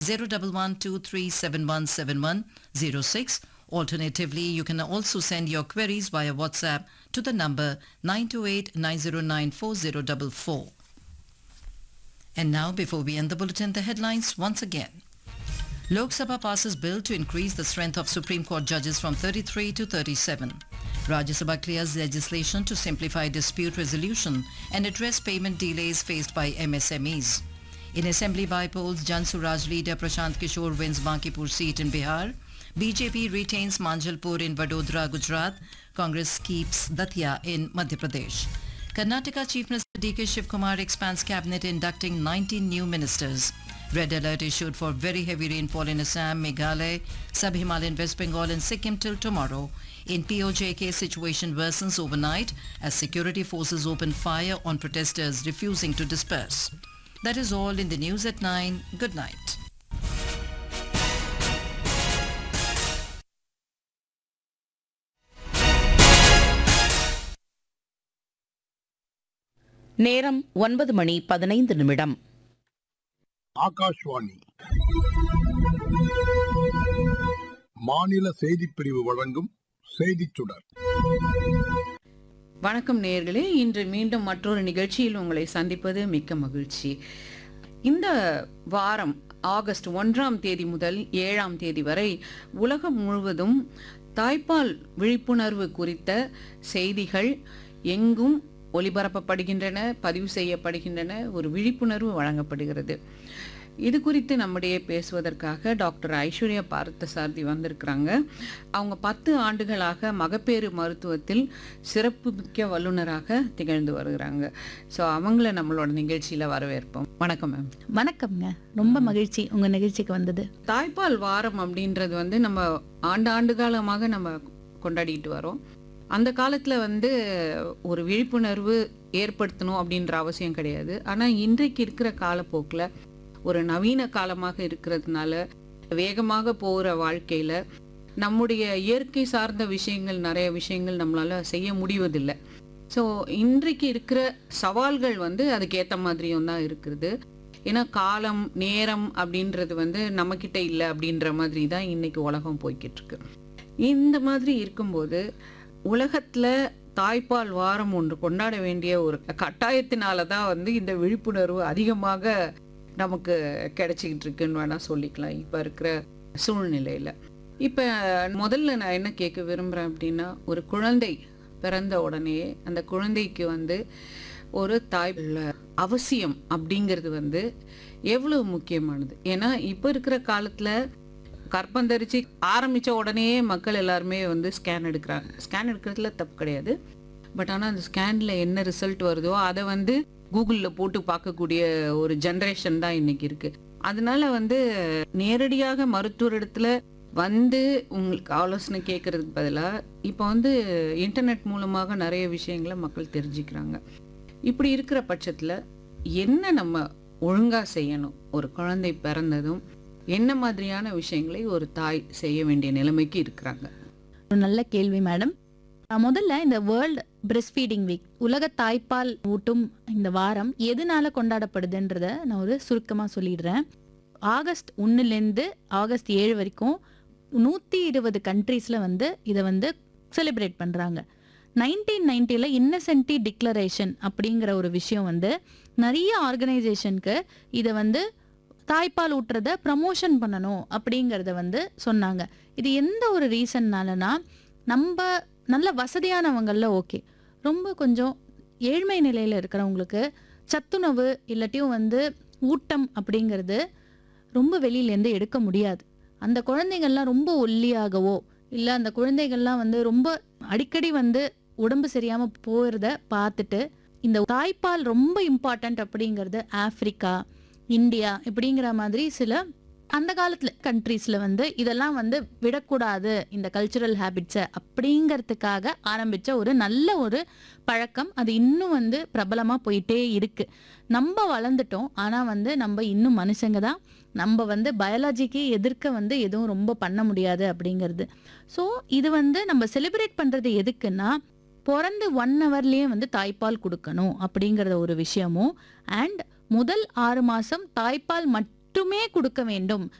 01123717106. Alternatively, you can also send your queries via WhatsApp to the number 928-9094-044. And now, before we end the bulletin, the headlines once again. Lok Sabha passes bill to increase the strength of Supreme Court judges from 33 to 37. Rajya Sabha clears legislation to simplify dispute resolution and address payment delays faced by MSMEs. In Assembly by-polls, Jan Suraj leader Prashant Kishore wins Bankipur seat in Bihar. BJP retains Manjalpur in Vadodara, Gujarat. Congress keeps Datia in Madhya Pradesh. Karnataka Chief Minister D.K. Shivkumar expands cabinet, inducting 19 new ministers. Red alert issued for very heavy rainfall in Assam, Meghalaya, Sub-Himalayan West Bengal and Sikkim till tomorrow. In POJK, situation worsens overnight as security forces open fire on protesters refusing to disperse. That is all in the news at 9. Good night. நேரம் 9:15 ஆகாஷ்வாணி மாநில செய்திப் பிரிவு வழங்கும் செய்திச் சுடர். வணக்கம் நேயர்களே, இன்று மீண்டும் மற்றொரு நிகழ்ச்சியில் உங்களை சந்திப்பது மிக்க மகிழ்ச்சி. இந்த வாரம் ஆகஸ்ட் 1ஆம் தேதி முதல் 7ஆம் தேதி வரை உலகம் முழுவதும் தாய்ப்பால் விழிப்புணர்வு குறித்த செய்திகள் எங்கும் ஒளிபரப்பப்படுகின்றன, பதிவு செய்யப்படுகின்றன, ஒரு விழிப்புணர்வு வழங்கப்படுகிறது. இது குறித்து நம்முடைய பேசுவதற்காக டாக்டர் ஐஸ்வர்யா பார்த்தசாரதி வந்திருக்கிறாங்க. அவங்க 10 ஆண்டுகளாக மகப்பேறு மருத்துவத்தில் சிறப்பு மிக்க வல்லுநராக திகழ்ந்து வருகிறாங்க. ஸோ அவங்கள நம்மளோட நிகழ்ச்சியில் வரவேற்போம். வணக்கம் மேம். வணக்கம்ங்க, ரொம்ப மகிழ்ச்சி உங்க நிகழ்ச்சிக்கு வந்தது. தாய்ப்பால் வாரம் அப்படின்றது நம்ம ஆண்டு காலமாக நம்ம கொண்டாடிட்டு வரோம். அந்த காலத்தில் ஒரு விழிப்புணர்வு ஏற்படுத்தணும் அப்படின்ற அவசியம் கிடையாது. ஆனால் இன்றைக்கு இருக்கிற காலப்போக்கில் ஒரு நவீன காலமாக இருக்கிறதுனால வேகமாக போகிற வாழ்க்கையில் நம்முடைய இயற்கை சார்ந்த விஷயங்கள், நிறைய விஷயங்கள் நம்மளால் செய்ய முடிவதில்லை. ஸோ இன்றைக்கு இருக்கிற சவால்கள் அதுக்கேற்ற மாதிரியும் தான் இருக்குது. ஏன்னா காலம் நேரம் அப்படின்றது நம்மக்கிட்ட இல்லை அப்படின்ற மாதிரி தான் இன்னைக்கு உலகம் போய்கிட்டு இருக்கு. இந்த மாதிரி இருக்கும்போது உலகத்துல தாய்ப்பால் வாரம் ஒன்று கொண்டாட வேண்டிய ஒரு கட்டாயத்தினால தான் இந்த விழிப்புணர்வு அதிகமாக நமக்கு கிடைச்சிக்கிட்டு இருக்குன்னு வேணா சொல்லிக்கலாம் இப்ப இருக்கிற சூழ்நிலையில. இப்ப முதல்ல நான் என்ன கேட்க விரும்புறேன் அப்படின்னா, ஒரு குழந்தை பிறந்த உடனே அந்த குழந்தைக்கு ஒரு தாய் அவசியம் அப்படிங்கிறது எவ்வளவு முக்கியமானது. ஏன்னா இப்ப இருக்கிற காலத்துல கற்பந்தரிச்சு ஆரம்பித்த உடனே மக்கள் எல்லாருமே ஸ்கேன் எடுக்கிறாங்க. ஸ்கேன் எடுக்கிறதுல தப்பு கிடையாது. பட் ஆனால் அந்த ஸ்கேனில் என்ன ரிசல்ட் வருதோ அதை கூகுளில் போட்டு பார்க்கக்கூடிய ஒரு ஜென்ரேஷன் தான் இன்னைக்கு இருக்குது. அதனால நேரடியாக மருத்துவரிடத்துல உங்களுக்கு ஆலோசனை கேட்கறதுக்கு பதிலாக இப்போ இன்டர்நெட் மூலமாக நிறைய விஷயங்களை மக்கள் தெரிஞ்சுக்கிறாங்க. இப்படி இருக்கிற பட்சத்தில் என்ன நம்ம ஒழுங்காக செய்யணும்? ஒரு குழந்தை பிறந்ததும் என்ன மாதிரியான விஷயங்களை ஒரு தாய் செய்ய வேண்டிய நிலைமைக்கு இருக்கிறாங்க? ஒரு நல்ல கேள்வி மேடம். முதல்ல இந்த வேர்ல்டு பிரெஸ்ட் ஃபீடிங் வீக், உலக தாய்ப்பால் ஊட்டும் இந்த வாரம் எதனால கொண்டாடப்படுதுன்றத நான் ஒரு சுருக்கமா சொல்லிடுறேன். ஆகஸ்ட் 1லேருந்து ஆகஸ்ட் 7 வரைக்கும் 120 கண்ட்ரீஸ்ல இதை செலிப்ரேட் பண்றாங்க. 1990ல இன்னசென்டி டிக்ளரேஷன் அப்படிங்கிற ஒரு விஷயம் நிறைய ஆர்கனைசேஷனுக்கு இதை தாய்ப்பால் ஊட்டுறத ப்ரமோஷன் பண்ணணும் அப்படிங்கிறத சொன்னாங்க. இது எந்த ஒரு ரீசன்னாலனா, நம்ம நல்ல வசதியானவங்கள ஓகே, ரொம்ப கொஞ்சம் ஏழ்மை நிலையில் இருக்கிறவங்களுக்கு சத்துணவு இல்லாட்டியும் ஊட்டம் அப்படிங்கிறது ரொம்ப வெளியிலேருந்து எடுக்க முடியாது. அந்த குழந்தைகள்லாம் ரொம்ப ஒல்லியாகவோ இல்லை அந்த குழந்தைகள்லாம் ரொம்ப அடிக்கடி உடம்பு சரியாமல் போகிறத பார்த்துட்டு இந்த தாய்ப்பால் ரொம்ப இம்பார்ட்டன்ட் அப்படிங்கிறது ஆப்பிரிக்கா, இந்தியா இப்படிங்கிற மாதிரி சில அந்த காலத்துல கண்ட்ரீஸ்ல இதெல்லாம் விடக்கூடாது இந்த கல்ச்சுரல் ஹேபிட்ஸை அப்படிங்கிறதுக்காக ஆரம்பிச்ச ஒரு நல்ல ஒரு பழக்கம். அது இன்னும் பிரபலமா போயிட்டே இருக்கு. நம்ம வளர்ந்துட்டோம், ஆனா நம்ம இன்னும் மனுஷங்க தான். நம்ம பயாலஜிக்கு எதிர்க்க எதுவும் ரொம்ப பண்ண முடியாது அப்படிங்கிறது. ஸோ இது நம்ம செலிப்ரேட் பண்றது எதுக்குன்னா, பிறந்து 1 ஹவர்லயே தாய்ப்பால் கொடுக்கணும் அப்படிங்கறத ஒரு விஷயமும், அண்ட் முதல் 6 மாசம் தாய்ப்பால் மட்டும் மட்டுமே கொடுக்க வேண்டும்